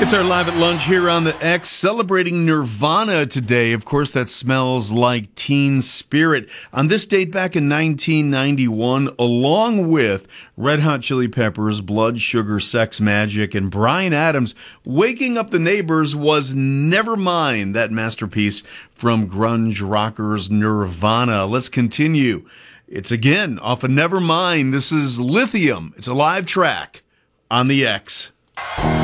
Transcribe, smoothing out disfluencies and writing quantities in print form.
It's our Live at Lunch here on the X, celebrating Nirvana today. Of course, that Smells Like Teen Spirit. On this date back in 1991, along with Red Hot Chili Peppers, Blood Sugar Sex Magik, and Bryan Adams, Waking Up the Neighbors was Nevermind, that masterpiece from grunge rockers Nirvana. Let's continue. It's again off of Nevermind. This is Lithium. It's a live track on the X.